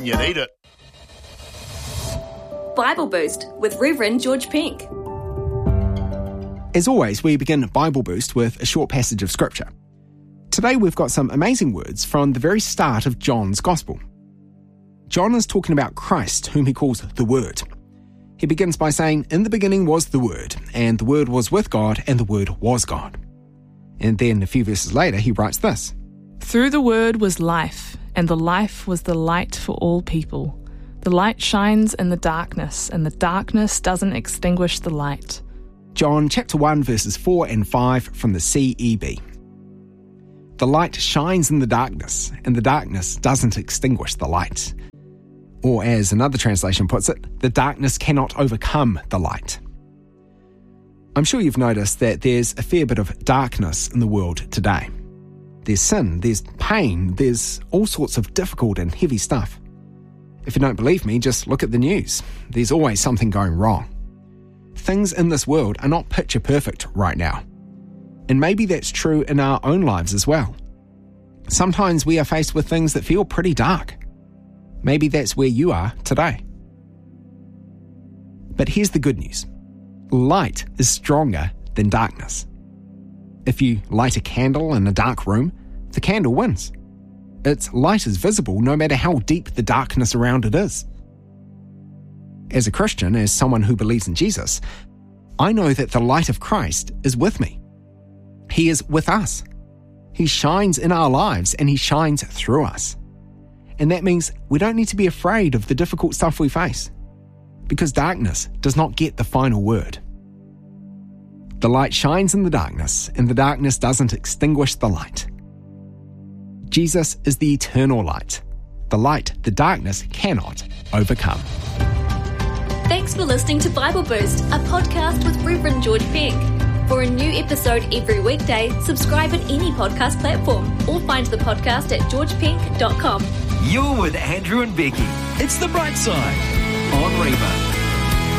when you need it. Bible Boost with Reverend George Pink. As always, we begin Bible Boost with a short passage of Scripture. Today we've got some amazing words from the very start of John's Gospel. John is talking about Christ, whom he calls the Word. He begins by saying, "In the beginning was the Word, and the Word was with God, and the Word was God." And then a few verses later he writes this, "Through the Word was life, and the life was the light for all people. The light shines in the darkness, and the darkness doesn't extinguish the light." John chapter 1 verses 4 and 5 from the CEB. The light shines in the darkness, and the darkness doesn't extinguish the light. Or as another translation puts it, the darkness cannot overcome the light. I'm sure you've noticed that there's a fair bit of darkness in the world today. There's sin, there's pain, there's all sorts of difficult and heavy stuff. If you don't believe me, just look at the news. There's always something going wrong. Things in this world are not picture perfect right now. And maybe that's true in our own lives as well. Sometimes we are faced with things that feel pretty dark. Maybe that's where you are today. But here's the good news. Light is stronger than darkness. If you light a candle in a dark room, the candle wins. Its light is visible no matter how deep the darkness around it is. As a Christian, as someone who believes in Jesus, I know that the light of Christ is with me. He is with us. He shines in our lives and he shines through us. And that means we don't need to be afraid of the difficult stuff we face, because darkness does not get the final word. The light shines in the darkness, and the darkness doesn't extinguish the light. Jesus is the eternal light, the light the darkness cannot overcome. Thanks for listening to Bible Boost, a podcast with Reverend George Pink. For a new episode every weekday, subscribe at any podcast platform or find the podcast at georgepink.com. You're with Andrew and Becky. It's The Bright Side on Reba.